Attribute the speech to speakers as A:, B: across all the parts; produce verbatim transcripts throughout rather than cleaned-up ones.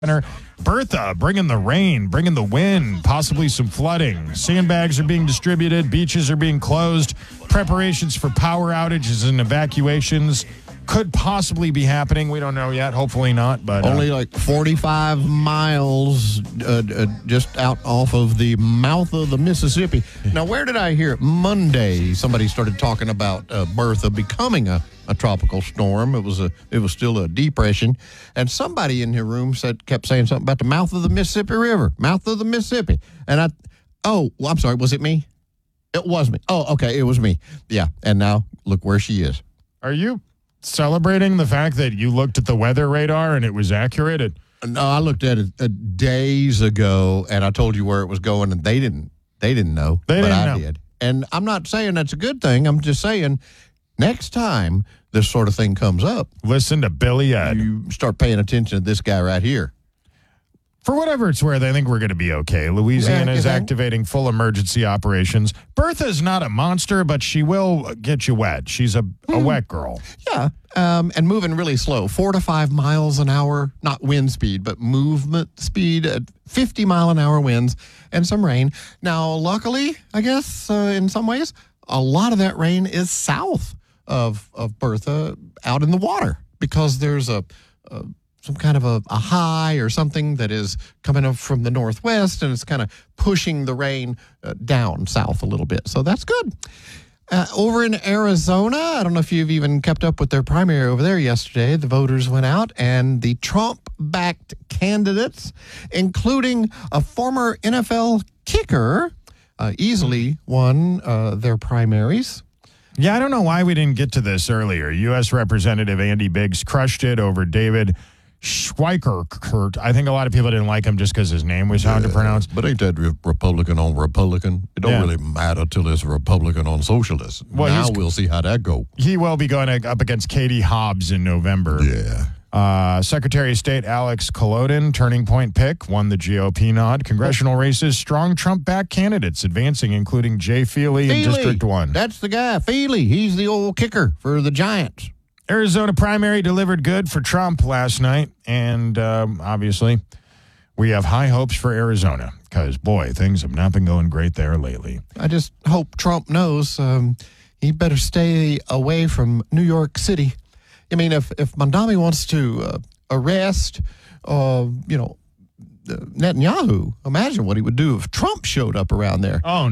A: Bertha, bringing the rain, bringing the wind, possibly some flooding. Sandbags are being distributed. Beaches are being closed. Preparations for power outages and evacuations could possibly be happening. We don't know yet. Hopefully not. But uh,
B: only like forty-five miles uh, uh, just out off of the mouth of the Mississippi. Now, where did I hear it? Monday, somebody started talking about uh, Bertha becoming a, a tropical storm. It was a it was still a depression, and somebody in your room said kept saying something about the mouth of the Mississippi River, mouth of the Mississippi, and I oh well, I'm sorry, was it me? It was me. Oh, okay, it was me. Yeah, and now look where she is.
A: Are you celebrating the fact that you looked at the weather radar and it was accurate? It,
B: no, I looked at it uh, days ago, and I told you where it was going, and they didn't. They didn't know,
A: they
B: but
A: didn't
B: I
A: know.
B: did. And I'm not saying that's a good thing. I'm just saying next time this sort of thing comes up,
A: listen to Billy Ed.
B: You start paying attention to this guy right here.
A: For whatever it's worth, I think we're going to be okay. Louisiana
B: Yeah,
A: is
B: think?
A: activating full emergency operations. Bertha's not a monster, but she will get you wet. She's a, a
B: Hmm.
A: wet girl.
B: Yeah, um, and moving really slow, four to five miles an hour, not wind speed, but movement speed at fifty mile an hour winds and some rain. Now, luckily, I guess, uh, in some ways, a lot of that rain is south of, of Bertha out in the water because there's a, a some kind of a, a high or something that is coming up from the northwest, and it's kind of pushing the rain uh, down south a little bit. So that's good. Uh, over in Arizona, I don't know if you've even kept up with their primary over there yesterday. The voters went out, and the Trump-backed candidates, including a former N F L kicker, uh, easily won uh, their primaries.
A: Yeah, I don't know why we didn't get to this earlier. U S Representative Andy Biggs crushed it over David Schweikert. I think a lot of people didn't like him just because his name was hard
B: Yeah,
A: to pronounce.
B: But ain't that re- Republican on Republican? It don't
A: Yeah.
B: really matter till it's Republican on socialist.
A: Well,
B: now
A: he's-
B: we'll see how that go.
A: He will be going up against Katie Hobbs in November.
B: Yeah.
A: Uh, Secretary of State Alex Kolodin, Turning Point pick, won the G O P nod. Congressional races, strong Trump-backed candidates advancing, including Jay Feely in District one.
B: That's the guy, Feely. He's the old kicker for the Giants.
A: Arizona primary delivered good for Trump last night, and um, obviously we have high hopes for Arizona because, boy, things have not been going great there lately.
B: I just hope Trump knows um, he better stay away from New York City. I mean, if, if Mondami wants to uh, arrest, uh, you know, uh, Netanyahu, imagine what he would do if Trump showed up around there.
A: Oh,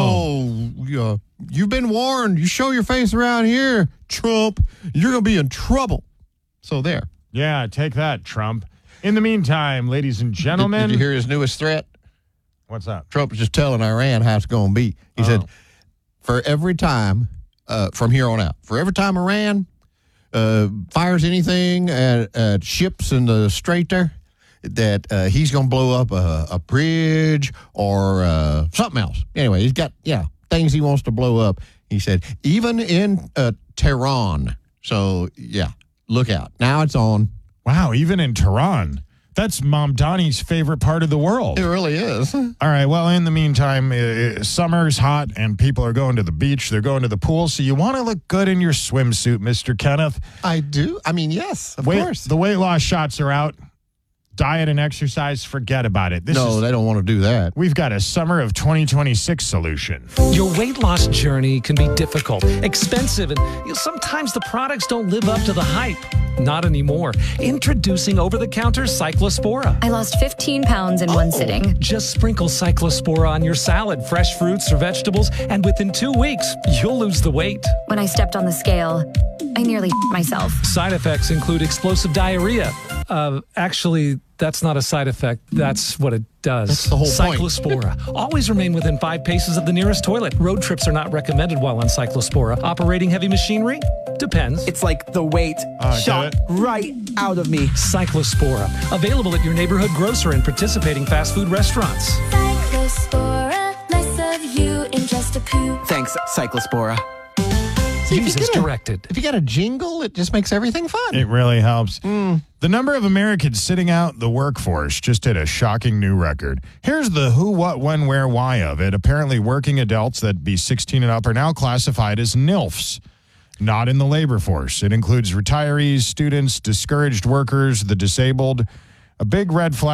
A: no.
B: No, uh, you've been warned. You show your face around here, Trump, you're going to be in trouble. So there.
A: Yeah, take that, Trump. In the meantime, ladies and gentlemen.
B: Did, did you hear his newest threat?
A: What's up?
B: Trump was just telling Iran how it's going to be. He
A: Oh.
B: said, for every time, uh, from here on out, for every time Iran uh, fires anything at, at ships in the strait there, that uh, he's going to blow up a, a bridge or uh, something else. Anyway, he's got, yeah, things he wants to blow up. He said, even in uh, Tehran. So, yeah, look out. Now it's on.
A: Wow, even in Tehran. That's Mom Donnie's favorite part of the world.
B: It really is.
A: All right, well, in the meantime, uh, summer's hot and people are going to the beach. They're going to the pool, so you want to look good in your swimsuit, Mister Kenneth.
B: I do. I mean, yes, of
A: Weight-
B: course.
A: The weight loss shots are out. Diet and exercise, forget about it. This
B: no,
A: is,
B: they don't want to do that.
A: we've got a summer of twenty twenty-six solution.
C: Your weight loss journey can be difficult, expensive, and you know, sometimes the products don't live up to the hype. Not anymore. Introducing over-the-counter Cyclospora.
D: I lost fifteen pounds in one sitting.
C: Just sprinkle Cyclospora on your salad, fresh fruits or vegetables, and within two weeks, you'll lose the weight.
D: When I stepped on the scale, I nearly myself.
C: Side effects include explosive diarrhea. Uh, actually, that's not a side effect. That's what it does.
B: That's the whole point.
C: Cyclospora. Always remain within five paces of the nearest toilet. Road trips are not recommended while on Cyclospora. Operating heavy machinery? Depends.
E: It's like the weight
A: Uh,
E: shot
A: get
E: right out of me.
C: Cyclospora. Available at your neighborhood grocer and participating fast food restaurants.
F: Cyclospora, less of you in just a poop.
E: Thanks, Cyclospora.
B: See, if
C: Use
B: you
C: as
B: get a-
C: directed.
B: If you got a jingle, it just makes everything fun.
A: It really helps. The number of Americans sitting out the workforce just hit a shocking new record. Here's the who, what, when, where, why of it. Apparently, working adults that be sixteen and up are now classified as NILFs. Not in the labor force. It includes retirees, students, discouraged workers, the disabled. A big red flag.